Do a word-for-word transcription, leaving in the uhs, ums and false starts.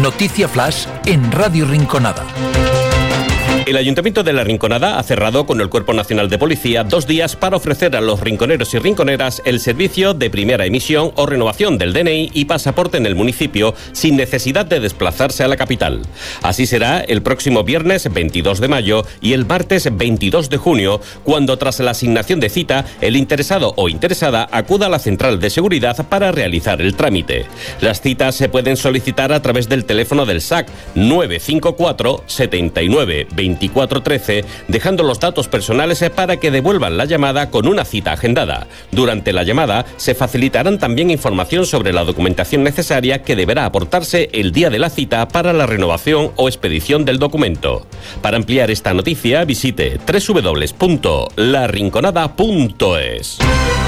Noticia Flash en Radio Rinconada. El Ayuntamiento de La Rinconada ha cerrado con el Cuerpo Nacional de Policía dos días para ofrecer a los rinconeros y rinconeras el servicio de primera emisión o renovación del D N I y pasaporte en el municipio sin necesidad de desplazarse a la capital. Así será el próximo viernes veintidós de mayo y el martes veintidós de junio, cuando tras la asignación de cita, el interesado o interesada acuda a la central de seguridad para realizar el trámite. Las citas se pueden solicitar a través del teléfono del S A C nueve cinco cuatro, setenta y nueve, veinticuatro trece, dejando los datos personales para que devuelvan la llamada con una cita agendada. Durante la llamada se facilitarán también información sobre la documentación necesaria que deberá aportarse el día de la cita para la renovación o expedición del documento. Para ampliar esta noticia visite doble u doble u doble u punto la rinconada punto es.